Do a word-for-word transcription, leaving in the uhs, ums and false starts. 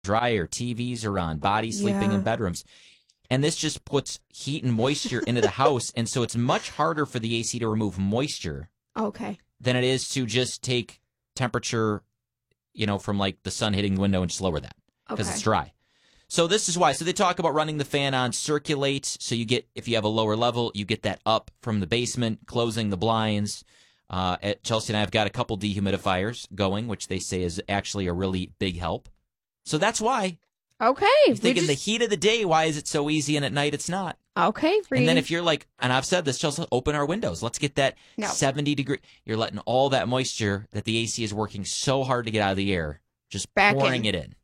dry or T Vs are on, bodies sleeping Yeah. in bedrooms. And this just puts heat and moisture into the house. And so it's much harder for the A C to remove moisture Okay. than it is to just take temperature, you know, from like the sun hitting the window and just lower that because Okay. it's dry. So this is why. So they talk about running the fan on circulate. So you get, if you have a lower level, you get that up from the basement, closing the blinds. Uh, at Chelsea and I have got a couple dehumidifiers going, which they say is actually a really big help. So that's why. Okay. You we think in the just- heat of the day, why is it so easy, and at night it's not? Okay. And then Reed. if you're like, and I've said this, Chelsea, open our windows. Let's get that No. seventy degree. You're letting all that moisture that the A C is working so hard to get out of the air, just Back pouring in. it in.